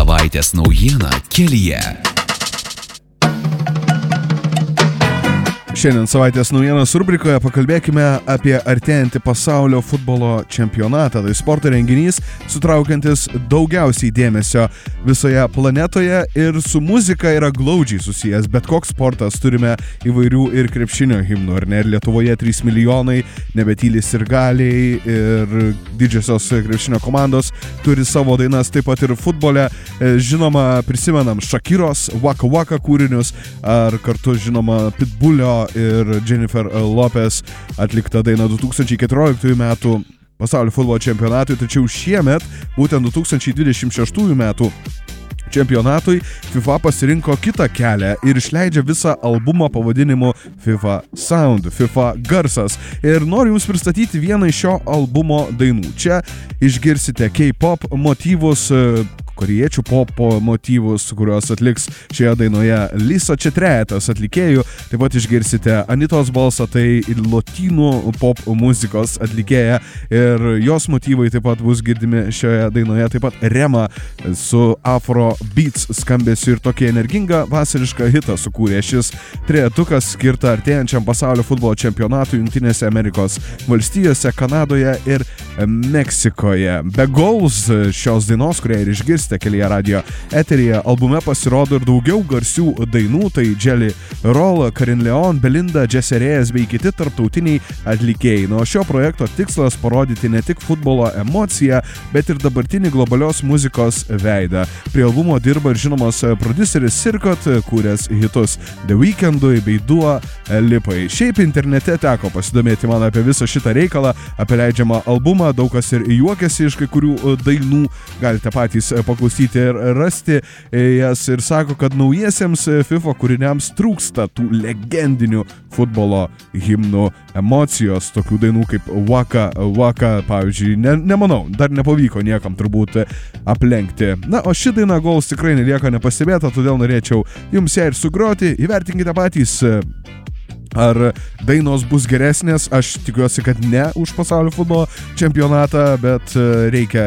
Savaitės naujiena kelyje. Šiandien savaitės naujienos rubrikoje pakalbėkime apie artėjantį pasaulio futbolo čempionatą. Tai sporto renginys, sutraukiantis daugiausiai dėmesio visoje planetoje ir su muzika yra glaudžiai susijęs. Bet koks sportas, turime įvairių ir krepšinio himnų, ar ne? Ir Lietuvoje 3 milijonai, nebetyli sirgaliai ir didžiosios krepšinio komandos turi savo dainas, taip pat ir futbole. Žinoma, prisimenam Shakiros Waka Waka kūrinius, ar kartu žinoma Pitbullio ir Jennifer Lopez atlikta daina 2014 metų pasaulio futbolo čempionatui, tačiau šiemet, būtent 2026 metų čempionatui, FIFA pasirinko kitą kelią ir išleidžia visą albumą pavadinimu FIFA Sound, FIFA garsas. Ir noriu jums pristatyti vieną iš šio albumo dainų. Čia išgirsite K-pop motyvus, korėjiečių popo motyvus, kuriuos atliks šioje dainoje Lisa. Čia trejetas atlikėjų. Taip pat išgirsite Anitos balsą, tai lotynų pop muzikos atlikėja, ir jos motyvai taip pat bus girdimi šioje dainoje. Taip pat Rema su Afro Beats skambesiu, ir tokį energingą vasarišką hitą sukūrė šis trejetukas, skirtą artėjančiam pasaulio futbolo čempionatui Jungtinėse Amerikos valstijose, Kanadoje ir Meksikoje. Be Goals šios dainos, kurią ir išgirsite kelyje radio eteryje, albume pasirodo ir daugiau garsių dainų, tai Jelly Roll, Karin Leon, Belinda, Jessie Reyes bei kiti tarptautiniai atlikėjai. Nuo šio projekto tikslas parodyti ne tik futbolo emociją, bet ir dabartinį globalios muzikos veidą. Prie albumo dirba ir žinomas prodiuseris Sirkot, kūręs hitus The Weekndui bei Dua Lipai. Šiaip internete teko pasidomėti man apie visą šitą reikalą, apie leidžiamą albumą, daug kas ir juokiasi iš kai kurių dainų, galite patys paklausyti ir rasti jas, ir sako, kad naujiesiems FIFA kūriniams trūksta tų legendinių futbolo himnų emocijos, tokių dainų kaip Waka Waka, pavyzdžiui. Nemanau, dar nepavyko niekam turbūt aplenkti. Na, o ši daina Goals tikrai nelieka nepastebėta, todėl norėčiau jums ją ir sugroti. Įvertinkite patys, ar dainos bus geresnės. Aš tikiuosi, kad ne už pasaulio futbolo čempionatą, bet reikia